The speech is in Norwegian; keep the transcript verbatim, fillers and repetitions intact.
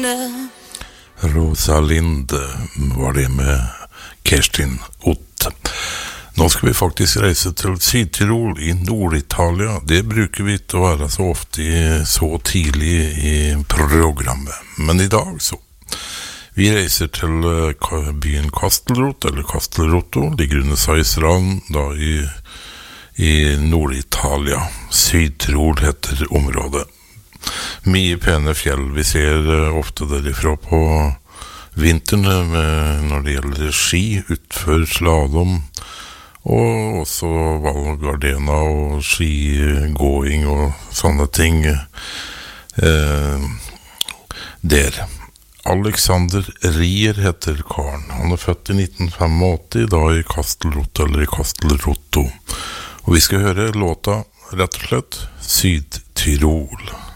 Rosalind. Rosalind var det med Kerstin Ott. Nå skal vi faktisk reise til Syd-Tirol i Nord-Italia. Det bruker vi ikke å være så ofte i, så tidlig i programmet. Men i dag så. Vi reiser til byen Castelrot, eller Castelrotto, ligger under Seisran, da i, i Nord-Italia. Syd-Tirol heter området. Mye pene fjell. Vi ser ofte derifra på vinteren når det gjelder ski, utfor slalom, og også Val Gardena og skigåing og sånne ting eh, der. Alexander Rier heter karen. Han er født i nitten åttifem, da i Castelrotto, eller i Castelrotto. Og vi skal høre låta, rett og slett, Syd-Tirol.